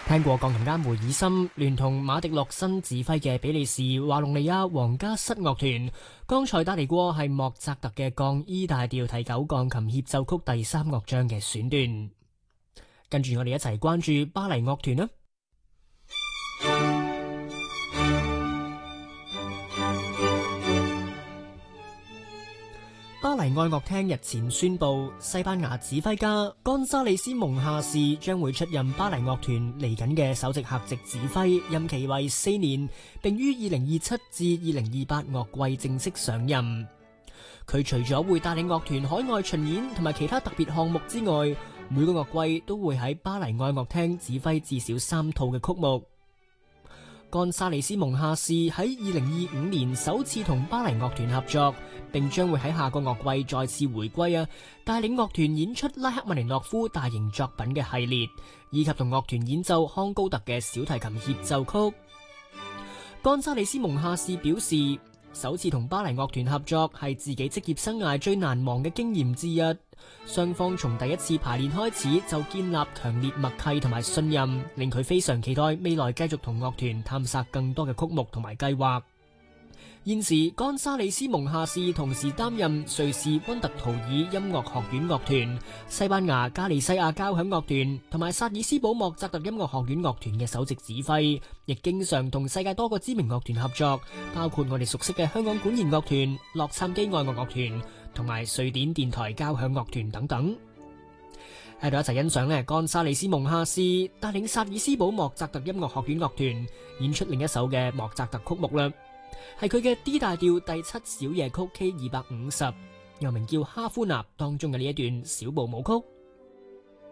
聽過鋼琴家梅爾森聯同馬迪洛辛指揮嘅比利時華隆尼亞皇家室樂團，剛才帶嚟過係莫扎特嘅降 E 大調第9鋼琴協奏曲第3樂章嘅選段。跟住我哋一齊關注巴黎樂團啦。巴黎愛樂廳日前宣布，西班牙指揮家岡沙里斯蒙夏士將會出任巴黎樂團嚟緊嘅首席客席指揮，任期為4年，並於2027至2028樂季正式上任。佢除咗會帶領樂團海外巡演同埋其他特別項目之外，每個樂季都會喺巴黎愛樂廳指揮至少3套嘅曲目。岡沙里斯蒙夏士喺2025年首次同巴黎樂團合作，並將會喺下個樂季再次回歸帶領樂團演出拉赫曼尼諾夫大型作品嘅系列，以及同樂團演奏康高特嘅小提琴協奏曲。岡沙里斯蒙夏士表示，首次同巴黎樂團合作係自己職業生涯最難忘嘅經驗之一。雙方從第一次排練開始就建立強烈默契同埋信任，令佢非常期待未來繼續同樂團探索更多嘅曲目同埋計劃。現時岡沙里斯蒙夏士同時擔任瑞士溫特圖爾音樂學院樂團、西班牙加利西亞交響樂團同埋薩爾斯堡莫扎特音樂學院樂團嘅首席指揮，亦經常同世界多個知名樂團合作，包括我哋熟悉嘅香港管弦樂團、洛杉磯愛樂樂團同埋瑞典電台交響樂團等等。喺度一齊欣賞岡沙里斯蒙夏士帶領薩爾斯堡莫扎特音樂學院樂團演出另一首嘅莫扎特曲目啦，係佢嘅 D 大調第7小夜曲 K250，又名叫哈夫納當中嘅呢一段小步舞曲。